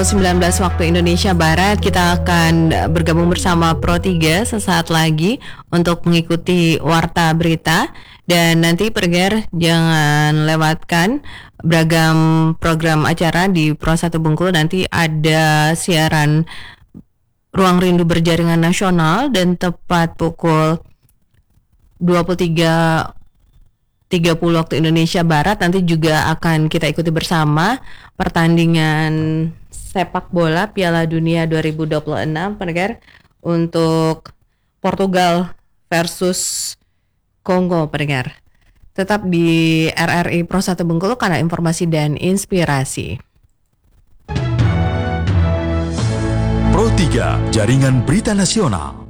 19 waktu Indonesia Barat. Kita akan bergabung bersama Pro 3 sesaat lagi untuk mengikuti Warta Berita. Dan nanti pendengar jangan lewatkan beragam program acara di Pro 1 Bengkulu. Nanti ada siaran Ruang Rindu Berjaringan Nasional dan tepat pukul 23.30 waktu Indonesia Barat nanti juga akan kita ikuti bersama pertandingan sepak bola Piala Dunia 2026 pendengar untuk Portugal versus Kongo pendengar. Tetap di RRI Pro 1 Bengkulu karena informasi dan inspirasi. Pro 3 Jaringan Berita Nasional.